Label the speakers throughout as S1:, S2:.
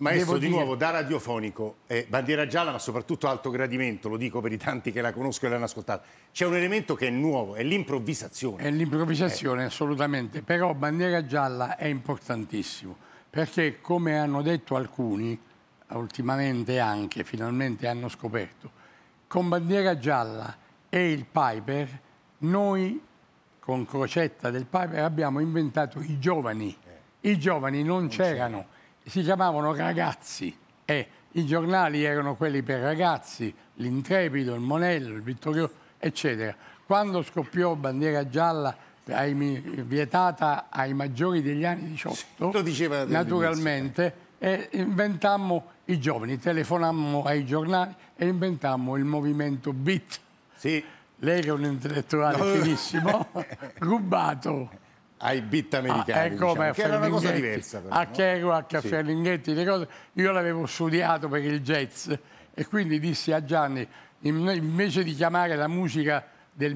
S1: Maestro, di nuovo, da radiofonico, bandiera gialla, ma soprattutto alto gradimento, lo dico per i tanti che la conoscono e l'hanno ascoltata. C'è un elemento che è nuovo, è l'improvvisazione.
S2: È l'improvvisazione, assolutamente. Però bandiera gialla è importantissimo, perché come hanno detto alcuni, ultimamente anche, finalmente hanno scoperto, con bandiera gialla e il Piper, noi con Crocetta del Piper abbiamo inventato i giovani. I giovani non c'erano. Si chiamavano ragazzi e i giornali erano quelli per ragazzi, l'Intrepido, il Monello, il Vittorioso, eccetera. Quando scoppiò bandiera gialla vietata ai maggiori degli anni 18,
S1: lo diceva
S2: naturalmente, inventammo i giovani, telefonammo ai giornali e inventammo il movimento Beat.
S1: Sì.
S2: Lei che è un intellettuale finissimo, rubato
S1: ai beat americani,
S2: diciamo,
S1: che era una cosa diversa. Però,
S2: a Kerouac, a Ferlinghetti, le cose. Io l'avevo studiato per il jazz e quindi dissi a Gianni, invece di chiamare la musica del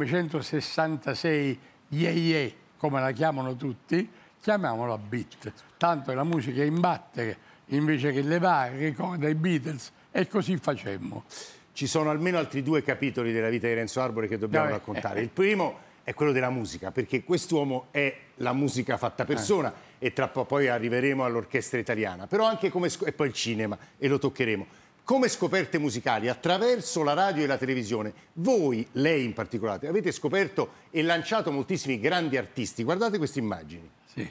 S2: 1966 ye, come la chiamano tutti, chiamiamola beat. Tanto la musica è imbattere invece che levare, ricorda i Beatles, e così facemmo.
S1: Ci sono almeno altri 2 capitoli della vita di Renzo Arbore che dobbiamo raccontare. Il primo è quello della musica, perché quest'uomo è la musica fatta persona e tra poco poi arriveremo all'orchestra italiana, però anche e poi il cinema, e lo toccheremo. Come scoperte musicali, attraverso la radio e la televisione, voi, lei in particolare, avete scoperto e lanciato moltissimi grandi artisti. Guardate queste immagini.
S2: Sì.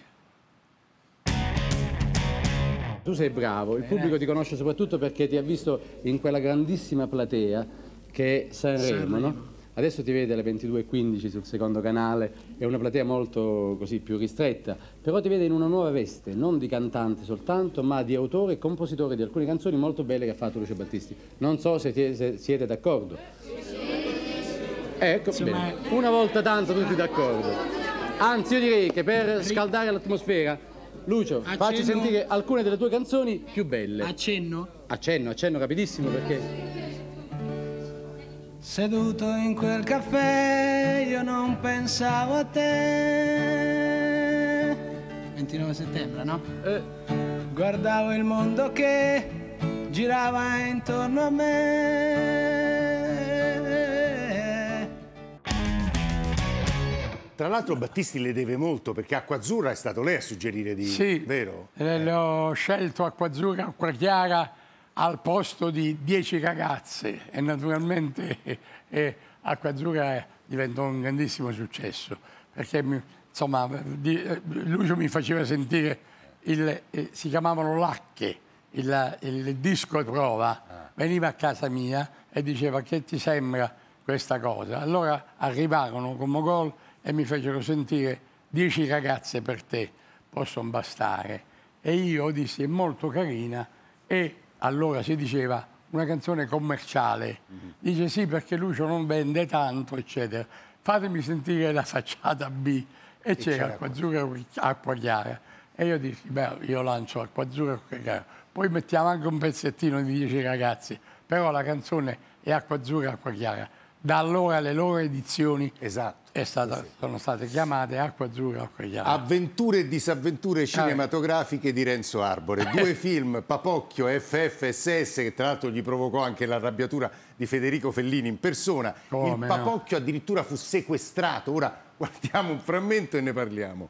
S3: Tu sei bravo, il pubblico ti conosce soprattutto perché ti ha visto in quella grandissima platea che è Sanremo, no? Adesso ti vede alle 22:15 sul secondo canale, è una platea molto così più ristretta, però ti vede in una nuova veste, non di cantante soltanto, ma di autore e compositore di alcune canzoni molto belle che ha fatto Lucio Battisti. Non so se siete d'accordo. Ecco, bene. Una volta tanto tutti d'accordo. Anzi, io direi che per scaldare l'atmosfera, Lucio, facci sentire alcune delle tue canzoni più belle.
S4: Accenno?
S3: Accenno rapidissimo perché...
S4: Seduto in quel caffè io non pensavo a te. 29 settembre, no? Guardavo il mondo che girava intorno a me.
S1: Tra l'altro Battisti le deve molto, perché Acquazzurra è stato lei a suggerire di...
S2: Sì,
S1: vero?
S2: Ho scelto Acquazzurra, Acqua Chiara al posto di 10 ragazze e naturalmente Acquazzurra diventò un grandissimo successo, perché insomma Lucio mi faceva sentire, si chiamavano Lacche, il disco prova, veniva a casa mia e diceva: che ti sembra questa cosa? Allora arrivarono con Mogol e mi fecero sentire 10 ragazze per te, possono bastare. E io dissi: è molto carina, e allora si diceva una canzone commerciale. Dice: sì, perché Lucio non vende tanto, eccetera. Fatemi sentire la facciata B. E c'era Acquazzurra, Acqua Chiara. E io dissi: beh, io lancio Acquazzurra, Acqua Chiara. Poi mettiamo anche un pezzettino di 10 ragazzi. Però la canzone è Acquazzurra, Acqua Chiara. Da allora le loro edizioni sono state chiamate Acquazzurra, Acqua Chiara.
S1: Avventure e disavventure cinematografiche di Renzo Arbore. 2 film, Papocchio e FFSS, che tra l'altro gli provocò anche l'arrabbiatura di Federico Fellini in persona. Il Papocchio addirittura fu sequestrato. Ora guardiamo un frammento e ne parliamo.